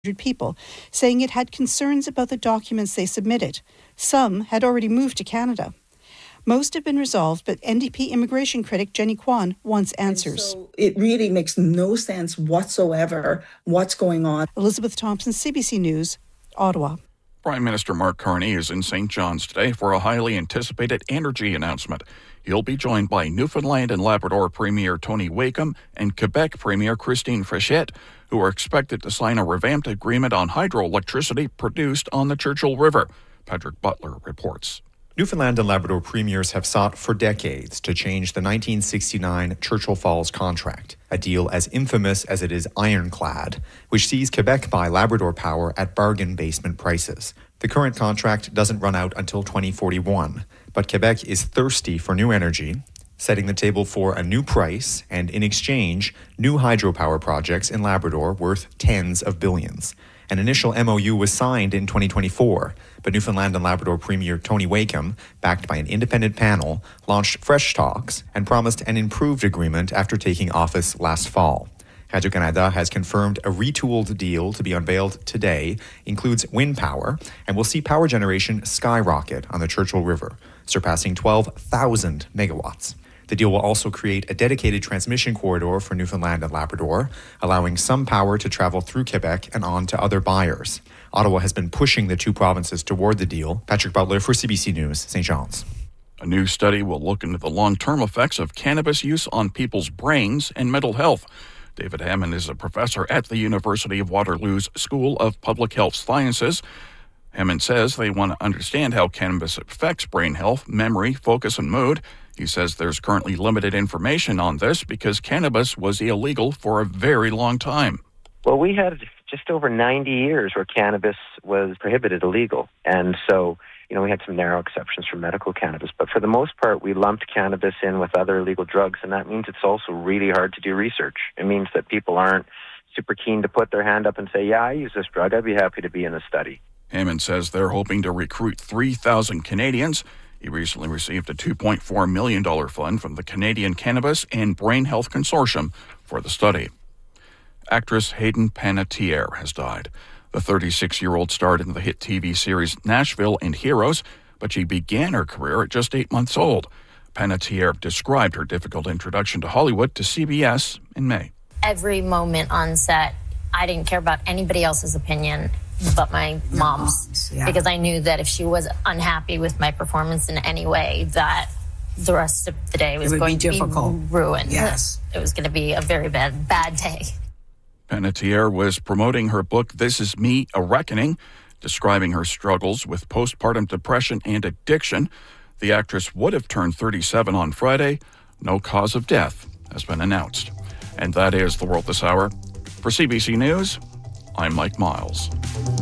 people, saying it had concerns about the documents they submitted. Some had already moved to Canada. Most have been resolved, but NDP immigration critic Jenny Kwan wants answers. So it really makes no sense whatsoever what's going on. Elizabeth Thompson, CBC News, Ottawa. Prime Minister Mark Carney is in St. John's today for a highly anticipated energy announcement. He'll be joined by Newfoundland and Labrador Premier Tony Wakeham and Quebec Premier Christine Fréchette, who are expected to sign a revamped agreement on hydroelectricity produced on the Churchill River. Patrick Butler reports. Newfoundland and Labrador premiers have sought for decades to change the 1969 Churchill Falls contract, a deal as infamous as it is ironclad, which sees Quebec buy Labrador power at bargain basement prices. The current contract doesn't run out until 2041, but Quebec is thirsty for new energy, setting the table for a new price and, in exchange, new hydropower projects in Labrador worth tens of billions. An initial MOU was signed in 2024, but Newfoundland and Labrador Premier Tony Wakeham, backed by an independent panel, launched fresh talks and promised an improved agreement after taking office last fall. Radio-Canada has confirmed a retooled deal to be unveiled today, includes wind power, and will see power generation skyrocket on the Churchill River, surpassing 12,000 megawatts. The deal will also create a dedicated transmission corridor for Newfoundland and Labrador, allowing some power to travel through Quebec and on to other buyers. Ottawa has been pushing the two provinces toward the deal. Patrick Butler for CBC News, St. John's. A new study will look into the long-term effects of cannabis use on people's brains and mental health. David Hammond is a professor at the University of Waterloo's School of Public Health Sciences. Hammond says they want to understand how cannabis affects brain health, memory, focus, and mood. He says there's currently limited information on this because cannabis was illegal for a very long time. Well, we had just over 90 years where cannabis was prohibited, illegal. And so, we had some narrow exceptions for medical cannabis. But for the most part, we lumped cannabis in with other illegal drugs. And that means it's also really hard to do research. It means that people aren't super keen to put their hand up and say, yeah, I use this drug. I'd be happy to be in the study. Hammond says they're hoping to recruit 3,000 Canadians. He recently received a $2.4 million fund from the Canadian Cannabis and Brain Health Consortium for the study. Actress Hayden Panettiere has died. The 36-year-old starred in the hit TV series Nashville and Heroes, but she began her career at just 8 months old. Panettiere described her difficult introduction to Hollywood to CBS in May. Every moment on set, I didn't care about anybody else's opinion but my mom's, because I knew that if she was unhappy with my performance in any way, that the rest of the day was going to be ruined. Yes. It was going to be a very bad day. Panettiere was promoting her book, This Is Me, A Reckoning, describing her struggles with postpartum depression and addiction. The actress would have turned 37 on Friday. No cause of death has been announced. And that is The World This Hour. For CBC News, I'm Mike Miles.